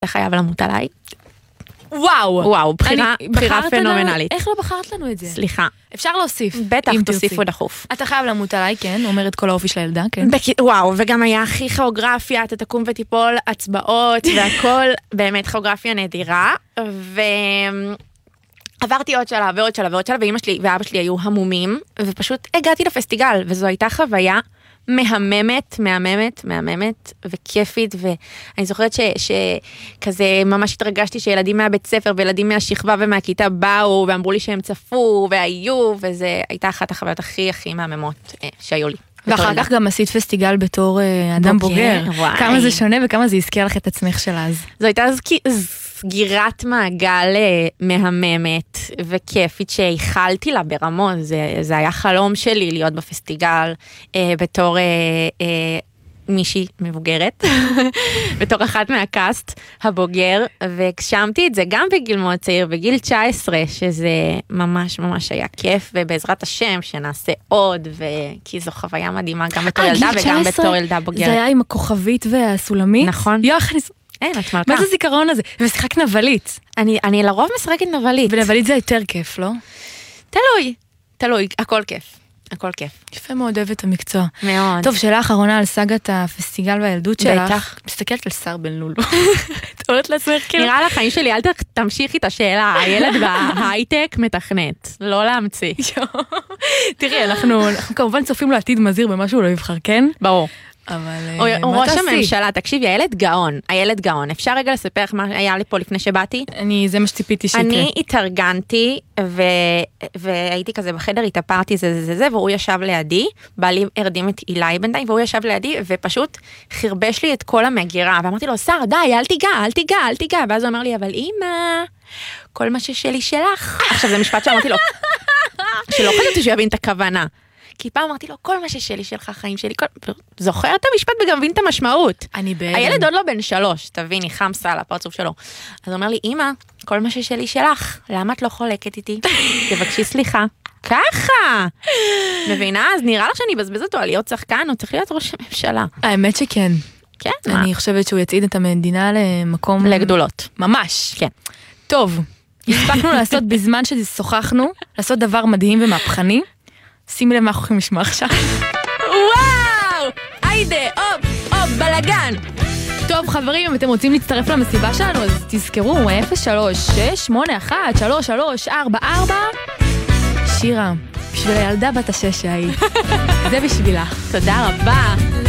אתה חייב למות עליי. וואו, בחירה פנומנלית. איך לא בחרת לנו את זה? סליחה. אפשר להוסיף. בטח, תוסיפו דחוף. אתה חייב למות עליי, כן, אומר את כל האופי של הילדה, כן. וואו, וגם היה הכי כיאוגרפיה, אתה תקום ותיפול, הצבעות והכל, באמת כיאוגרפיה נדירה, עברתי עוד שלב ועוד שלב ועוד שלב, ואמא שלי ואבא שלי היו המומים, ופשוט הגעתי לפסטיגל, וזו הייתה חוויה מהממת וכיפית, ואני זוכרת שכזה ממש התרגשתי שילדים מהבית ספר וילדים מהשכבה ומהכיתה באו ואמרו לי שהם צפו והיו, וזה הייתה אחת החוויות הכי מהממות שהיו לי. ואחר כך גם עשית פסטיגל בתור אדם בוגר. כמה זה שונה וכמה זה הזכיר לך את עצמך של אז? זו הייתה סגירת מעגל מהממת וכיפית שהיחלתי לה ברמון. זה היה חלום שלי להיות בפסטיגל בתור מישהי מבוגרת, בתור אחת מהקאסט הבוגר, והגשמתי את זה גם בגיל מאוד צעיר, בגיל 19, שזה ממש היה כיף, ובעזרת השם שנעשה עוד, כי זו חוויה מדהימה גם בתור ילדה וגם בתור ילדה בוגרת. זה היה עם הכוכבית והסולמית? נכון. אין, את מלכה. מה זה זיכרון הזה? ושיחק נבלית. אני לרוב משחקת נבלית. ונבלית זה יותר כיף, לא? תלוי, הכל כיף. יפה מאוד אוהב את המקצוע. מאוד. טוב, שאלה אחרונה על סגת הפסטיגל והילדות שלך. בטח. מסתכלת על שר בן לולו. את אומרת לעצמך כאילו. נראה לחיים שלי, אל תמשיכי את השאלה. הילד בהייטק מתכנת, לא להמציא. תראי, אנחנו כמובן צופים לעתיד מזהיר במה שהוא לא יבחר, כן? ברור. אבל ראש הממשלה, תקשיב, הילד גאון. אפשר רגע לספר מה היה לי פה לפני שבאתי? זה מה שציפיתי שיקרה. אני התארגנתי, והייתי כזה בחדר, התאפרתי זה, והוא ישב לידי, בעלי הרדים את אילי בינתיים, והוא ישב לידי, ופשוט חרבש לי את כל המגירה, ואמרתי לו, שר, די, אל תיגע, ואז הוא אמר לי, אבל אמא, כל מה ששלי שלך. עכשיו זה משפט שאמרתי לו, שלא חשבתי שהוא יבין את הכוונה. כי פעם אמרתי לו, כל מה ששלי שלך, חיים שלי, זוכר את המשפט וגם מבין את המשמעות. הילד עוד לא בן 3, תביני, חמסה על הפרצוף שלו. אז הוא אומר לי, אמא, כל מה ששלי שלך, למה את לא חולקת איתי? תבקשי סליחה. ככה! מבינה? אז נראה לך שאני בזבז אותו על להיות שחקן, הוא צריך להיות ראש הממשלה. האמת שכן. כן? אני חושבת שהוא יצעיד את המדינה למקום... לגדולות. ממש. כן. טוב, הספקנו לעשות בזמן ששוחחנו, לעשות דבר מדהים ומהפכני. שימי לב מה אנחנו יכולים לשמוע עכשיו. וואו! היידה, אופ, בלגן. טוב חברים, אם אתם רוצים להצטרף למסיבה שלנו, אז תזכרו, 03-681-3344. שירה, בשביל הילדה בת 6 שהיא. זה בשבילה. תודה רבה.